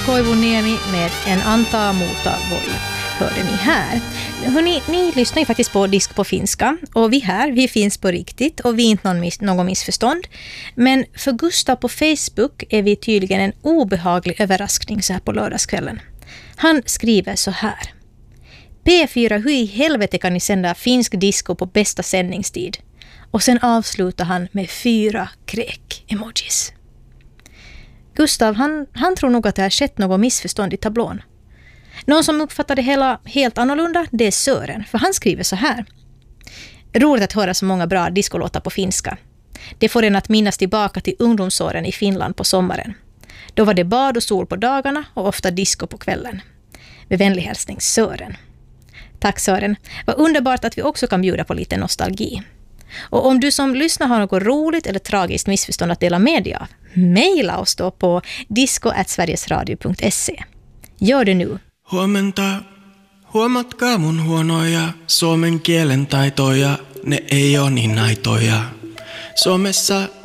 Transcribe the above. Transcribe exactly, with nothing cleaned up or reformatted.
Koivuniemi med En antaa muuta voi. Hörde ni här. Hörrni, ni lyssnar ju faktiskt på Disco på finska. Och vi här, vi finns på riktigt. Och vi är inte någon, miss, någon missförstånd. Men för Gustav på Facebook är vi tydligen en obehaglig överraskning så här på lördagskvällen. Han skriver så här. P fyra, hur i helvete kan ni sända finsk disco på bästa sändningstid? Och sen avslutar han med fyra kräk-emojis. Gustav, han, han tror nog att det har skett något missförstånd i tablån. Någon som uppfattar det hela helt annorlunda, det är Sören. För han skriver så här. Roligt att höra så många bra discolåtar på finska. Det får en att minnas tillbaka till ungdomsåren i Finland på sommaren. Då var det bad och sol på dagarna och ofta disco på kvällen. Med vänlig hälsning Sören. Tack Sören. Vad underbart att vi också kan bjuda på lite nostalgi. Och om du som lyssnar har något roligt eller tragiskt missförstånd att dela med dig av, mejla oss då på disco at sverigesradio punkt se. Gör det nu. Huomenta. Huomatkaa mun huonoja suomen kielen taitoja, ne ei oo niin naitoja. Somessa